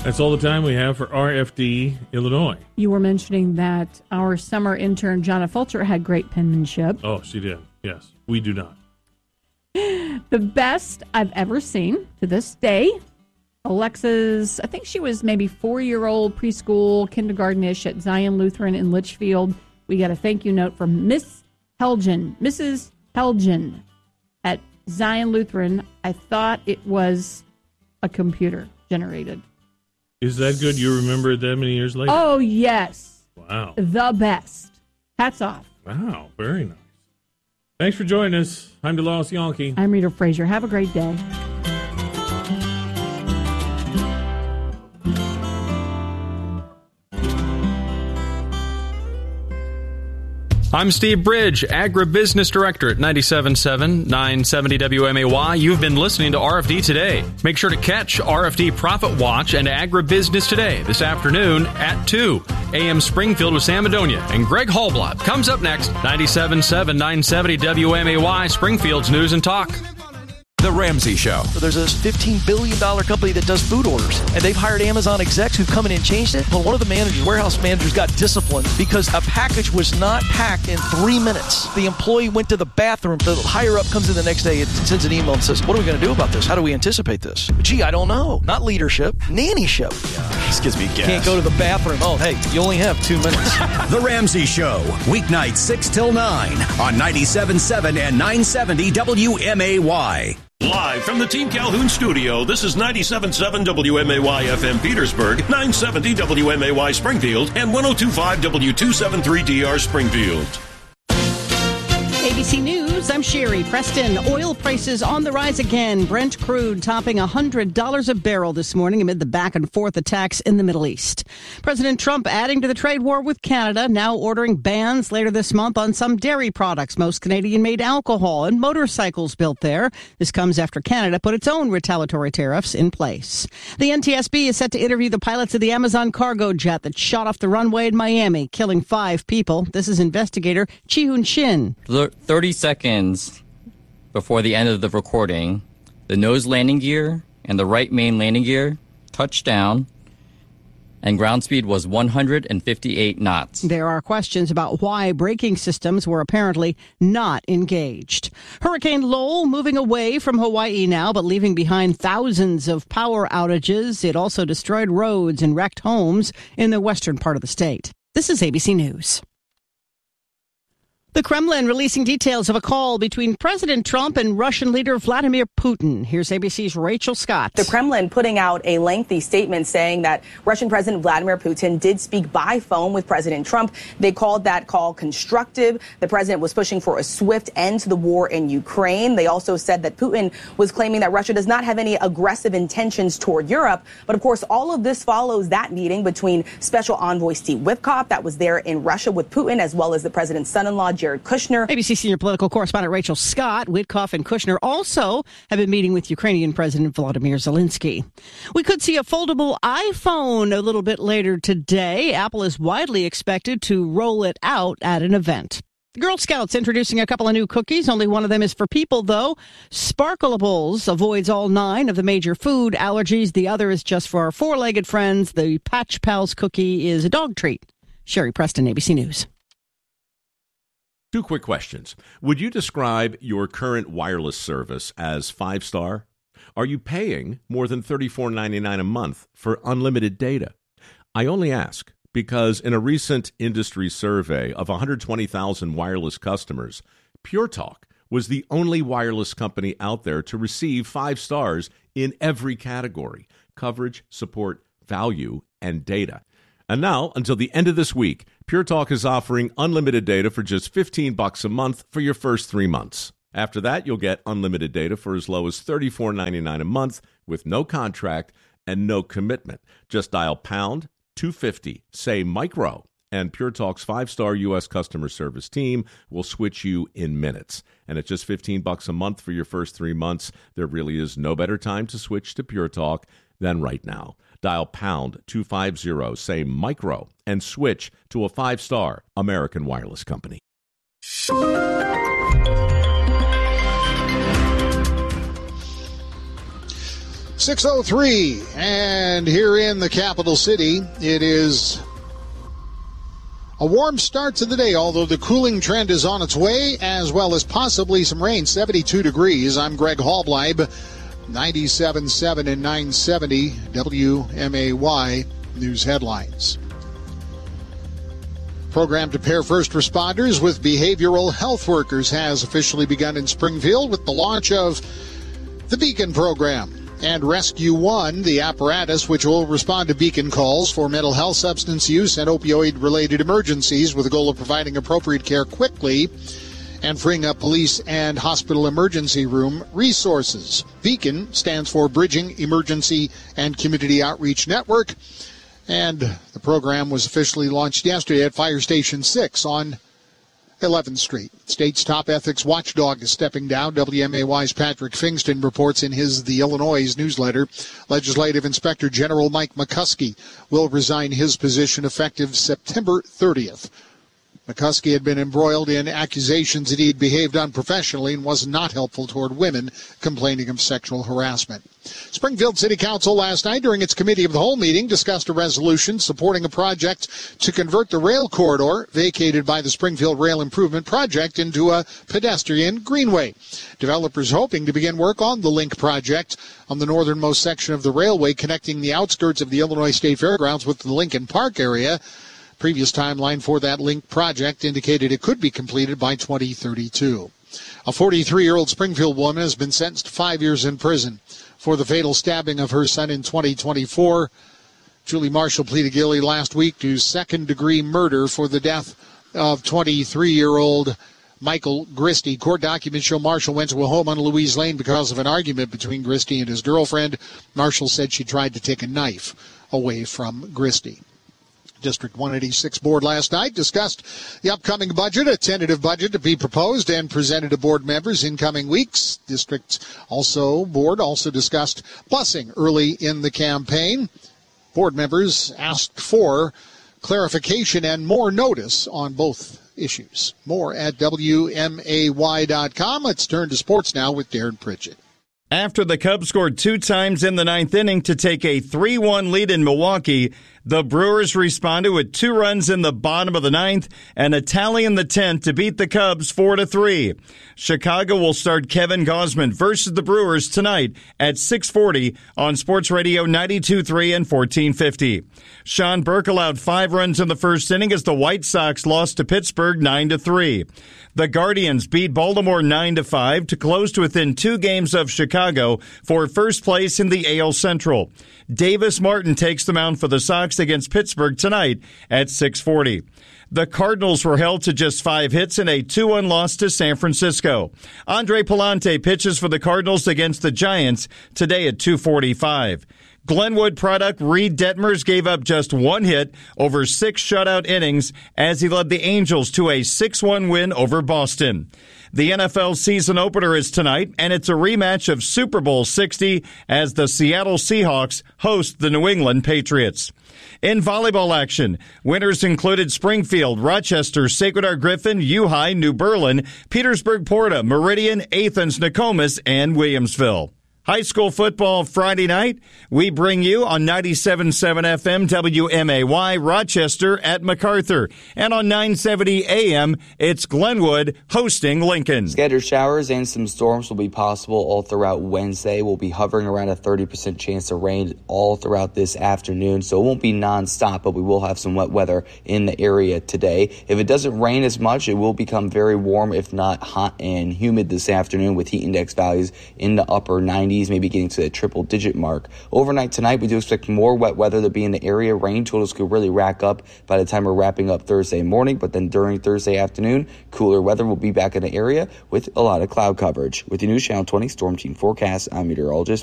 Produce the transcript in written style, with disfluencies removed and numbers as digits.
That's all the time we have for RFD Illinois. You were mentioning that our summer intern, Jonna Fulcher, had great penmanship. Oh, she did. Yes, we do not. The best I've ever seen to this day. Alexa's, I think she was maybe 4-year-old preschool, kindergarten-ish at Zion Lutheran in Litchfield. We got a thank you note from Mrs. Helgen at Zion Lutheran. I thought it was a computer generated. Is that good? You remember it that many years later? Oh, yes. Wow. The best. Hats off. Wow, very nice. Thanks for joining us. I'm DeLoss Yankee. I'm Rita Frazier. Have a great day. I'm Steve Bridge, Agribusiness Director at 97.7 970 WMAY. You've been listening to RFD Today. Make sure to catch RFD Profit Watch and Agribusiness Today this afternoon at 2 a.m. Springfield with Sam Madonia and Greg Hallblatt. Comes up next, 97.7 970 WMAY, Springfield's News and Talk. The Ramsey Show. So there's this $15 billion company that does food orders, and they've hired Amazon execs who've come in and changed it. Well, one of the warehouse managers got disciplined because a package was not packed in 3 minutes. The employee went to the bathroom. The higher-up comes in the next day and sends an email and says, what are we going to do about this? How do we anticipate this? Gee, I don't know. Not leadership, nannyship. Yeah, this gives me gas. Can't go to the bathroom. Oh, hey, you only have 2 minutes. The Ramsey Show, weeknights 6 till 9 on 97.7 and 970 WMAY. Live from the Team Calhoun studio, this is 97.7 WMAY FM Petersburg, 970 WMAY Springfield, and 102.5 W273DR Springfield. ABC News, I'm Sherry Preston. Oil prices on the rise again. Brent crude topping $100 a barrel this morning amid the back and forth attacks in the Middle East. President Trump adding to the trade war with Canada, now ordering bans later this month on some dairy products, most Canadian-made alcohol and motorcycles built there. This comes after Canada put its own retaliatory tariffs in place. The NTSB is set to interview the pilots of the Amazon cargo jet that shot off the runway in Miami, killing 5 people. This is investigator Chi-Hoon Shin. 30 seconds before the end of the recording, the nose landing gear and the right main landing gear touched down, and ground speed was 158 knots. There are questions about why braking systems were apparently not engaged. Hurricane Lowell moving away from Hawaii now, but leaving behind thousands of power outages. It also destroyed roads and wrecked homes in the western part of the state. This is ABC News. The Kremlin releasing details of a call between President Trump and Russian leader Vladimir Putin. Here's ABC's Rachel Scott. The Kremlin putting out a lengthy statement saying that Russian President Vladimir Putin did speak by phone with President Trump. They called that call constructive. The president was pushing for a swift end to the war in Ukraine. They also said that Putin was claiming that Russia does not have any aggressive intentions toward Europe. But of course, all of this follows that meeting between Special Envoy Steve Witkoff that was there in Russia with Putin, as well as the president's son-in-law, Jared Kushner. ABC senior political correspondent Rachel Scott. Witkoff and Kushner also have been meeting with Ukrainian President Volodymyr Zelensky. We could see a foldable iPhone a little bit later today. Apple is widely expected to roll it out at an event. The Girl Scouts introducing a couple of new cookies. Only one of them is for people, though. Sparkleables avoids all 9 of the major food allergies. The other is just for our 4-legged friends. The Patch Pals cookie is a dog treat. Sherry Preston, ABC News. 2 quick questions. Would you describe your current wireless service as 5-star? Are you paying more than $34.99 a month for unlimited data? I only ask because in a recent industry survey of 120,000 wireless customers, Pure Talk was the only wireless company out there to receive 5 stars in every category: coverage, support, value, and data. And now, until the end of this week, Pure Talk is offering unlimited data for just $15 a month for your first 3 months. After that, you'll get unlimited data for as low as $34.99 a month with no contract and no commitment. Just dial pound 250, say micro, and Pure Talk's 5-star U.S. customer service team will switch you in minutes. And at just $15 a month for your first 3 months, there really is no better time to switch to Pure Talk than right now. Dial pound 250, say micro, and switch to a 5-star American wireless company. 6:03, and here in the capital city, it is a warm start to the day, although the cooling trend is on its way, as well as possibly some rain. 72 degrees. I'm Greg Hallbleib, 97.7 and 970 WMAY News Headlines. Program to pair first responders with behavioral health workers has officially begun in Springfield with the launch of the Beacon program. And Rescue One, the apparatus which will respond to beacon calls for mental health, substance use, and opioid-related emergencies with the goal of providing appropriate care quickly and freeing up police and hospital emergency room resources. Beacon stands for Bridging Emergency and Community Outreach Network, and the program was officially launched yesterday at Fire Station 6 on 11th Street. State's top ethics watchdog is stepping down. WMAY's Patrick Fingston reports in his The Illinois newsletter. Legislative Inspector General Mike McCuskey will resign his position effective September 30th. McCuskey had been embroiled in accusations that he had behaved unprofessionally and was not helpful toward women complaining of sexual harassment. Springfield City Council last night during its Committee of the Whole meeting discussed a resolution supporting a project to convert the rail corridor vacated by the Springfield Rail Improvement Project into a pedestrian greenway. Developers hoping to begin work on the Link project on the northernmost section of the railway connecting the outskirts of the Illinois State Fairgrounds with the Lincoln Park area. Previous timeline for that Link project indicated it could be completed by 2032. A 43-year-old Springfield woman has been sentenced to 5 years in prison for the fatal stabbing of her son in 2024. Julie Marshall pleaded guilty last week to second-degree murder for the death of 23-year-old Michael Gristy. Court documents show Marshall went to a home on Louise Lane because of an argument between Gristy and his girlfriend. Marshall said she tried to take a knife away from Gristy. District 186 board last night discussed the upcoming budget, a tentative budget to be proposed and presented to board members in coming weeks. Board also discussed busing early in the campaign. Board members asked for clarification and more notice on both issues. More at WMAY.com. Let's turn to sports now with Darren Pritchett. After the Cubs scored 2 times in the ninth inning to take a 3-1 lead in Milwaukee, the Brewers responded with 2 runs in the bottom of the ninth and a tally in the 10th to beat the Cubs 4-3. Chicago will start Kevin Gausman versus the Brewers tonight at 6:40 on Sports Radio 92.3 and 1450. Sean Burke allowed 5 runs in the first inning as the White Sox lost to Pittsburgh 9-3. The Guardians beat Baltimore 9-5 to close to within 2 games of Chicago for first place in the AL Central. Davis Martin takes the mound for the Sox against Pittsburgh tonight at 6:40. The Cardinals were held to just 5 hits in a 2-1 loss to San Francisco. Andre Palante pitches for the Cardinals against the Giants today at 2:45. Glenwood product Reed Detmers gave up just 1 hit over 6 shutout innings as he led the Angels to a 6-1 win over Boston. The NFL season opener is tonight, and it's a rematch of Super Bowl 60 as the Seattle Seahawks host the New England Patriots. In volleyball action, winners included Springfield, Rochester, Sacred Heart Griffin, U-High, New Berlin, Petersburg Porta, Meridian, Athens, Nokomis, and Williamsville. High school football Friday night, we bring you on 97.7 FM WMAY Rochester at MacArthur. And on 970 AM, it's Glenwood hosting Lincoln. Scattered showers and some storms will be possible all throughout Wednesday. We'll be hovering around a 30% chance of rain all throughout this afternoon. So it won't be nonstop, but we will have some wet weather in the area today. If it doesn't rain as much, it will become very warm, if not hot and humid this afternoon with heat index values in the upper 90s. Maybe getting to the triple-digit mark. Overnight tonight, we do expect more wet weather to be in the area. Rain totals could really rack up by the time we're wrapping up Thursday morning, but then during Thursday afternoon, cooler weather will be back in the area with a lot of cloud coverage. With the News Channel 20 Storm Team forecast, I'm meteorologist